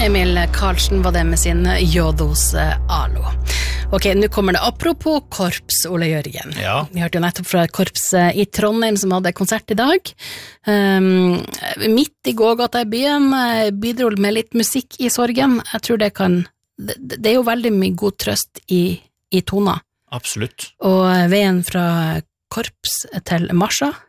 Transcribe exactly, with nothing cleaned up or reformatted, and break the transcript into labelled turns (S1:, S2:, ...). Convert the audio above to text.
S1: Emil Karlsen var det med sin Jodos Alo. Ok, nå kommer det apropos korps, Ole Jørgen.
S2: Ja.
S1: Vi hørte jo nettopp fra korps i Trondheim som hadde konsert i dag. Um, midt i gågata i byen bidro med litt musikk i sorgen. Jeg tror det kan, det, det er jo veldig mye god trøst i, i toner.
S2: Absolutt.
S1: Og veien fra korps til Marsha,